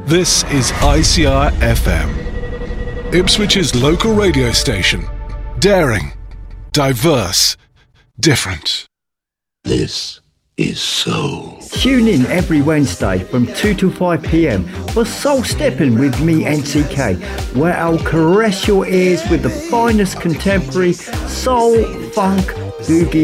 This is ICR FM, Ipswich's local radio station. Daring, diverse, different. This is soul. Tune in every Wednesday from 2 to 5 p.m. for Soul Stepping with me, NCK, where I'll caress your ears with the finest contemporary soul, funk, boogie